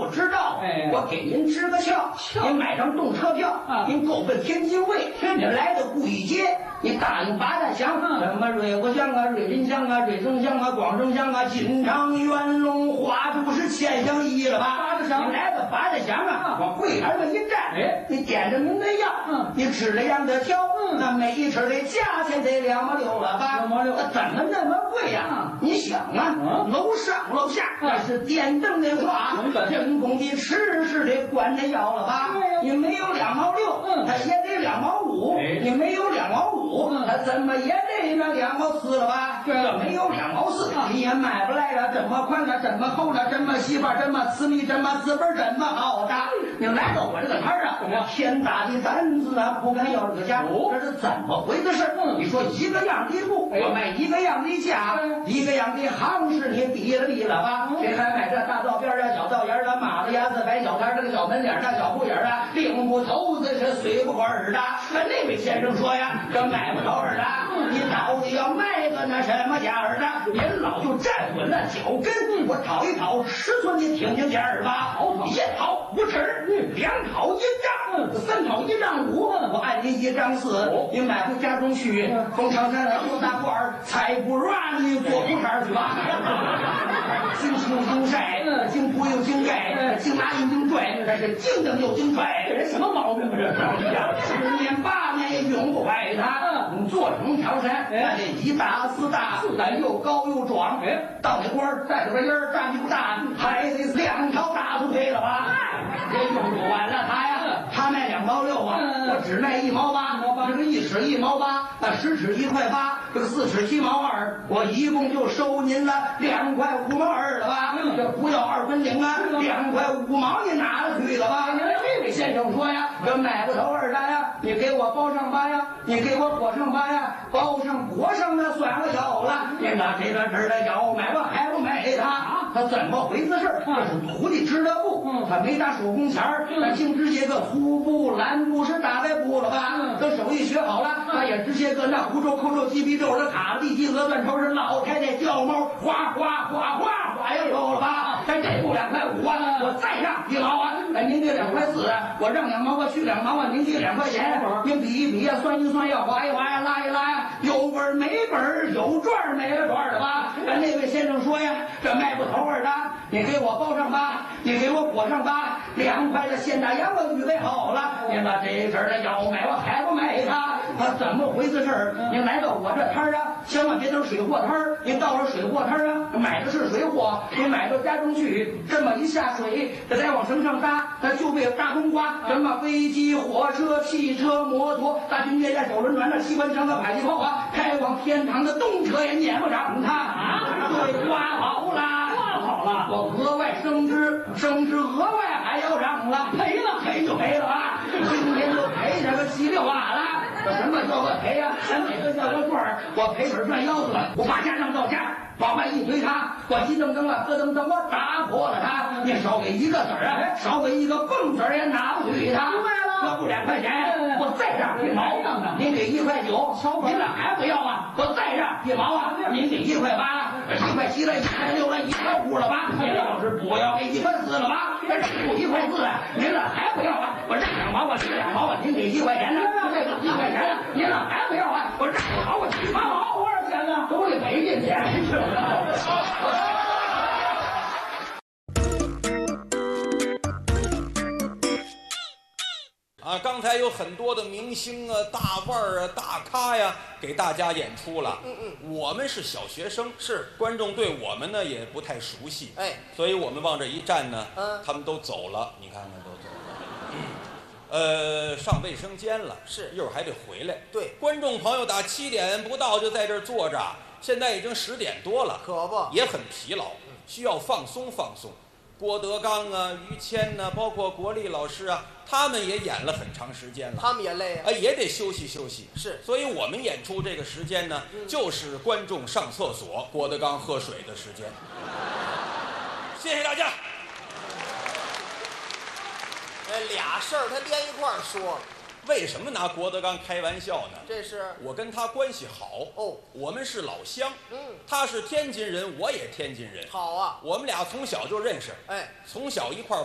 知道，我给您支个票，您买张动车票，您够奔天津卫，你来到故意街，你答应八大乡，什么瑞国乡啊、瑞林乡啊、瑞城乡啊、广州乡啊、金昌、元龙、花都是千乡一了吧？八大乡，你来到八大乡啊，往柜台上一站，你点着您的药，你吃了样的挑，那每一吃的价钱得2毛6了吧？2毛6，怎么那么贵呀？你想啊，楼上楼下那是电灯的话，人工的吃是得管着要了吧？你没有2毛6，他也得2毛5，你没有2毛5，他怎么也得那2毛4了吧？这没有2毛4，你也买不来了，这么宽了，这么厚了，这么细吧，这么私密，这么资本，这么好的，你来到我这个摊儿啊，天大的胆子啊，不敢要这个价，这是怎么回事？你说一个样的布，我卖一个样的价，一个样的行市，你比了吧？谁还买这大道边啊、小道沿啊、马路牙子、白小摊这个小门脸大小铺眼啊，领不头子是随不管儿的。那位先生说呀，这买不着儿的，你到底要卖个那什么价儿的？您老就站稳了脚跟，我讨一讨尺寸，你听听价儿吧。一讨5尺，2讨1丈，3讨1丈5，我按您1丈4，你买回家中去，封上山来做大褂儿，才不软你做裤衩去吧。经清经晒，经铺又经盖，经拿又经拽，这是经蹬又经拽，人什么毛病啊？这10年8年也用不坏它。做成条山，那得1大4大，咱又高又壮。到那官带着个烟儿，站不大，还得2条大腿配了吧？这用不完了他呀，他卖2毛6啊，我只卖1毛8，这个1尺1毛8，那10尺1块8，这个4尺7毛2，我一共就收您了2块5毛2了吧？这不要2分领啊，2块5毛你拿了去了吧？这位先生说呀，这买不着2大呀，你给我包上8呀，你给我裹上8呀，包上裹上那算个小了。您拿这个纸的要买我还不买他怎么回事？这是徒弟织的布，他没打手工钱儿，他净织些个粗布、蓝布是大白布了吧？这手艺学好了，他也织些个那胡皱、扣皱、鸡皮皱的卡地鸡鹅断头是老太太叫猫，哗哗哗哗哗又有了吧？这布2块5啊，我再让1毛啊，您给2块4，我让2毛，我去2毛啊，您给2块钱，您比一比呀，算一算呀，划一划呀，拉一拉呀，有本没本，有赚没了赚的吧？那位先生说呀，这卖不头的，你给我包上8，你给我裹上8，2块的现大洋我预备好了，您把这事儿的要买我还不买他怎么回事？您来到我这摊儿啊，千万别等水货摊儿，您到了水货摊儿啊，买的是水货，您买到家中去，这么一下水，这再往绳上搭，那就被大冬瓜，什么飞机、火车、汽车、摩托、大军舰、手轮船、那机关枪的迫击炮啊，开往天堂的动车也撵不上它对，刮好了，我额外升职额外还要让了，赔就赔了啊，今天就赔这个稀里哗啦。什么叫个赔呀？哪个叫个赚？我赔本赚腰子了，我把家让到家，往外一推他，我急蹬蹬了，咯噔噔，我打破了他。你少给1个子儿啊，少给1个蹦子儿也拿不去他。这不2块钱，我再让1毛，您给1块9，您俩还不要啊？我再让1毛啊，您给1块8，1块7了，1块6了，1块5了吧？您要是不要给1块4了吧？这不1块4啊，您俩还不要啊？我让2毛，我去2毛啊，您给1块钱呢？这个1块钱，您俩还不要啊？我让2毛，我去8毛，多少钱呢？都得赔进去。 刚才有很多的明星啊、大腕儿啊、大咖呀，给大家演出了。我们是小学生， 是观众对我们呢也不太熟悉，所以我们往这一站呢，他们都走了，你看看都走了。上卫生间了， 是一会儿还得回来。 对， 观众朋友打7点不到就在这儿坐着，现在已经10点多了， 可不也很疲劳，需要放松放松。郭德纲啊、于谦呐，包括国立老师啊，他们也演了很长时间了， 他们也累啊， 也得休息休息。 是， 所以我们演出这个时间呢，就是观众上厕所、郭德纲喝水的时间。谢谢大家。 俩事儿他连一块儿说， 为什么拿郭德纲开玩笑呢？ 这是我跟他关系好哦， 我们是老乡，他是天津人，我也天津人， 好啊， 我们俩从小就认识， 哎， 从小一块儿